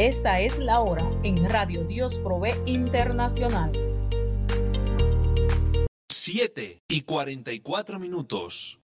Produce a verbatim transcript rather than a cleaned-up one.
Esta es la hora en Radio Dios Provee Internacional. siete y cuarenta y cuatro minutos.